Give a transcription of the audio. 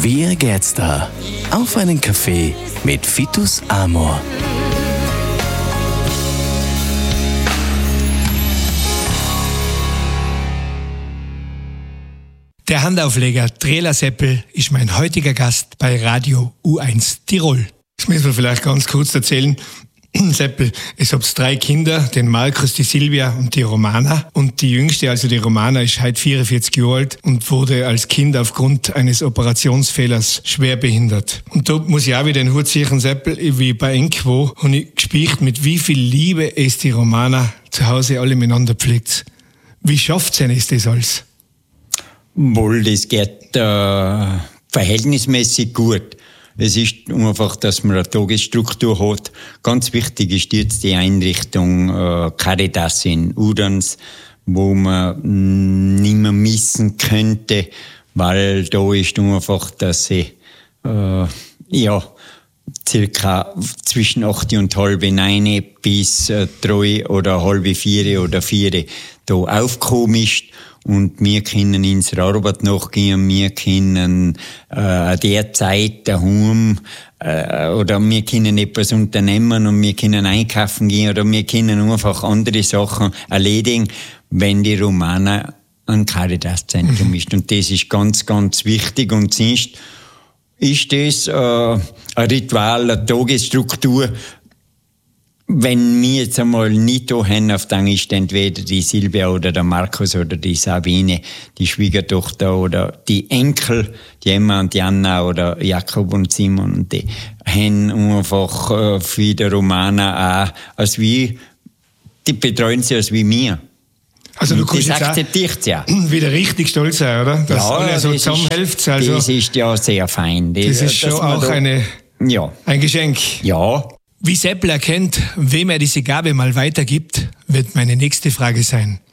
Wie geht's da? Auf einen Kaffee mit Vitus Amor. Der Handaufleger Trela Seppel ist mein heutiger Gast bei Radio U1 Tirol. Das müssen wir vielleicht ganz kurz erzählen. Seppel, es habt 3 Kinder, den Markus, die Silvia und die Romana. Und die jüngste, also die Romana, ist heute 44 Jahre alt und wurde als Kind aufgrund eines Operationsfehlers schwer behindert. Und da muss ich auch wieder den Hut ziehen, Seppel, wie bei Enquo, habe ich gespielt, mit wie viel Liebe es die Romana zu Hause alle miteinander pflegt. Wie schafft sie es das alles? Wohl, das geht verhältnismäßig gut. Es ist einfach, dass man eine Tagesstruktur hat. Ganz wichtig ist jetzt die Einrichtung Caritas in Udans, wo man nicht mehr missen könnte, weil da ist einfach, dass sie circa zwischen 8 und halb 9 bis 3 oder halb 4 oder 4 da aufgekommen ist. Und wir können unserer Arbeit nachgehen, wir können der Zeit daheim oder wir können etwas unternehmen und wir können einkaufen gehen oder wir können einfach andere Sachen erledigen, wenn die Romana ein Caritas-Zentrum ist. Und das ist ganz, ganz wichtig. Und sonst ist das ein Ritual, eine Tagesstruktur. Wenn wir jetzt einmal nicht da haben, dann ist entweder die Silvia oder der Markus oder die Sabine, die Schwiegertochter oder die Enkel, die Emma und die Anna oder Jakob und Simon, und die haben einfach für die Romana auch, als wie, die betreuen sie als wie wir. Also du kannst das akzeptiert ja. Wieder richtig stolz sein, oder? Dass ja, alle so zusammenhelft. Also, das ist ja sehr fein. Das ist schon auch ein Geschenk. Ja. Wie Seppel erkennt, wem er diese Gabe mal weitergibt, wird meine nächste Frage sein.